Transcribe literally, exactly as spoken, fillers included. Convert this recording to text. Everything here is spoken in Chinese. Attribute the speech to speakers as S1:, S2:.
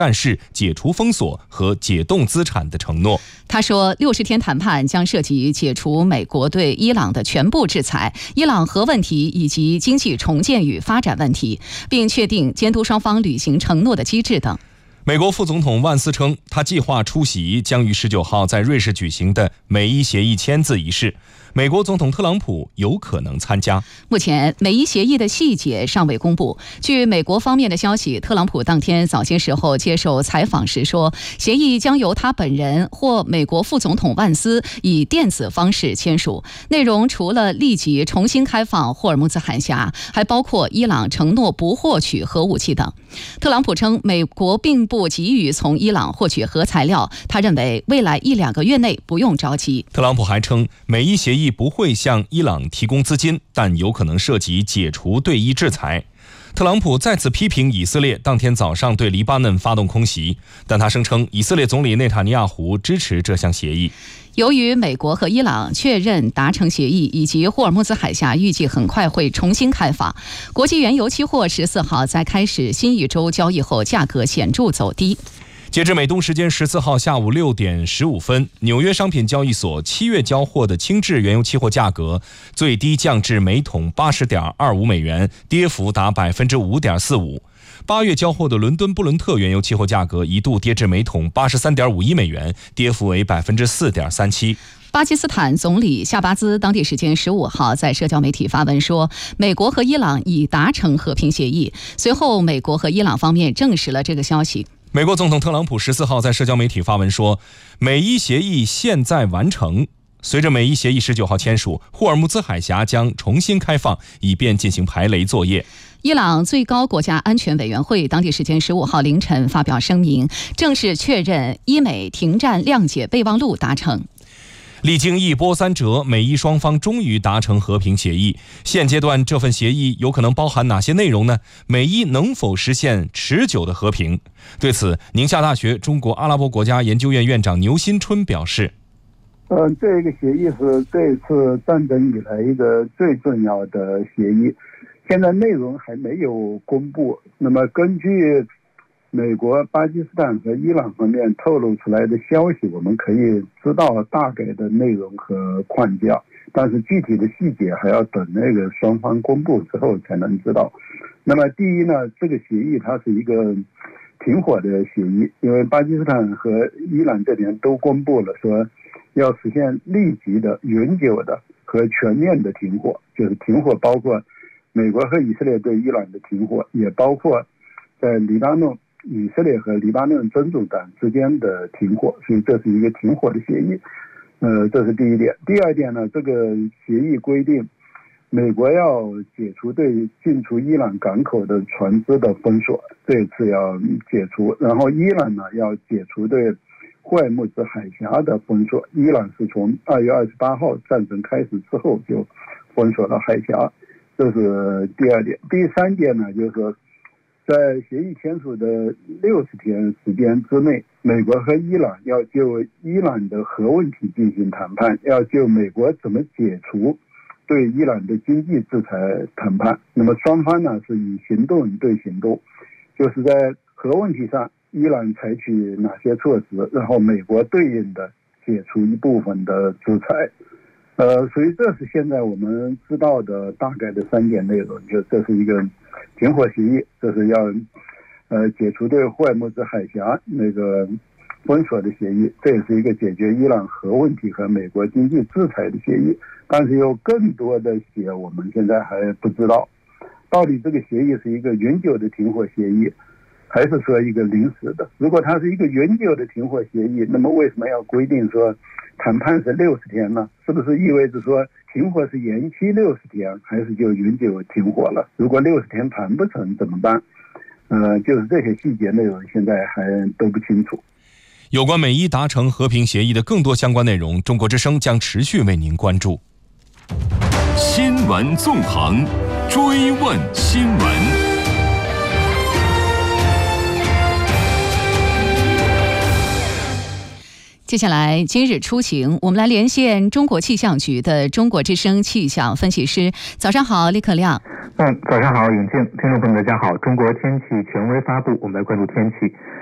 S1: 但是解除封锁和解冻资产的承诺。
S2: 他说，六十天谈判将涉及解除美国对伊朗的全部制裁、伊朗核问题以及经济重建与发展问题，并确定监督双方履行承诺的机制等。
S1: 美国副总统万斯称，他计划出席将于十九号在瑞士举行的美伊协议签字仪式，美国总统特朗普有可能参加。
S2: 目前，美伊协议的细节尚未公布。据美国方面的消息，特朗普当天早些时候接受采访时说，协议将由他本人或美国副总统万斯以电子方式签署。内容除了立即重新开放霍尔木兹海峡，还包括伊朗承诺不获取核武器等。特朗普称，美国并不急于从伊朗获取核材料，他认为未来一两个月内不用着急。
S1: 特朗普还称，美伊协议不会向伊朗提供资金，但有可能涉及解除对伊制裁。特朗普再次批评以色列当天早上对黎巴嫩发动空袭，但他声称以色列总理内塔尼亚胡支持这项协议。
S2: 由于美国和伊朗确认达成协议，以及霍尔木兹海峡预计很快会重新开放，国际原油期货十四号在开始新一周交易后，价格显著走低。
S1: 截至美东时间十四号下午六点十五分，纽约商品交易所七月交货的轻质原油期货价格最低降至每桶八十点二五美元，跌幅达百分之五点四五。八月交货的伦敦布伦特原油期货价格一度跌至每桶八十三点五一美元，跌幅为百分之四点三七。
S2: 巴基斯坦总理夏巴兹当地时间十五号在社交媒体发文说，美国和伊朗已达成和平协议。随后，美国和伊朗方面证实了这个消息。
S1: 美国总统特朗普十四号在社交媒体发文说，美伊协议现在完成。随着美伊协议十九号签署，霍尔木兹海峡将重新开放，以便进行排雷作业。
S2: 伊朗最高国家安全委员会当地时间十五号凌晨发表声明，正式确认伊美停战谅解备忘录达成。
S1: 历经一波三折，美伊双方终于达成和平协议。现阶段这份协议有可能包含哪些内容呢？美伊能否实现持久的和平？对此，宁夏大学中国阿拉伯国家研究院院长牛新春表示，
S3: 呃，这个协议是这次战争以来一个最重要的协议，现在内容还没有公布。那么根据美国、巴基斯坦和伊朗方面透露出来的消息，我们可以知道大概的内容和框架，但是具体的细节还要等那个双方公布之后才能知道。那么第一呢，这个协议它是一个停火的协议，因为巴基斯坦和伊朗这边都公布了说要实现立即的、永久的和全面的停火，就是停火包括美国和以色列对伊朗的停火，也包括在黎巴嫩以色列和黎巴嫩真主党之间的停火，所以这是一个停火的协议。呃，这是第一点。第二点呢，这个协议规定，美国要解除对进出伊朗港口的船只的封锁，这次要解除。然后伊朗呢要解除对霍尔木兹海峡的封锁。伊朗是从二月二十八号战争开始之后就封锁了海峡，这是第二点。第三点呢，就是说，在协议签署的六十天时间之内，美国和伊朗要就伊朗的核问题进行谈判，要就美国怎么解除对伊朗的经济制裁谈判。那么双方呢是以行动对行动，就是在核问题上，伊朗采取哪些措施，然后美国对应的解除一部分的制裁。呃，所以这是现在我们知道的大概的三点内容，就这是一个停火协议，这是要呃解除对霍尔木兹海峡那个封锁的协议，这也是一个解决伊朗核问题和美国经济制裁的协议。但是有更多的些我们现在还不知道，到底这个协议是一个永久的停火协议，还是说一个临时的？如果它是一个永久的停火协议，那么为什么要规定说谈判是六十天呢？是不是意味着说停火是延期六十天，还是就永久停火了？如果六十天谈不成怎么办？呃，就是这些细节内容现在还都不清楚。
S1: 有关美伊达成和平协议的更多相关内容，中国之声将持续为您关注。
S4: 新闻纵横，追问新闻。
S2: 接下来今日出行，我们来连线中国气象局的中国之声气象分析师。早上好，李可亮。
S5: 嗯，早上好，永静，听众朋友们大家好。中国天气权威发布，我们来关注天气。